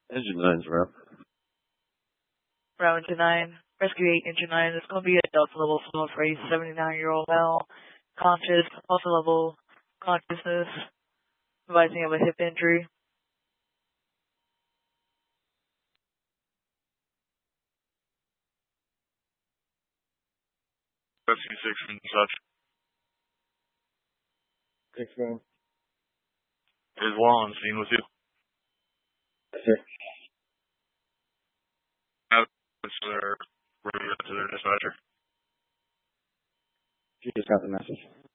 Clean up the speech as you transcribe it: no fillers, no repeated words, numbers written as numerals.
Engine 9's route. Route 9. Rescue 8, Engine 9. It's going to be a Delta level flow for a 79-year-old male. Conscious, also level consciousness. Advising of a hip injury. Rescue 6 from such. 6 man. Is Law on scene with you? Yes, sir. Where are you at to their dispatcher? You just got the message.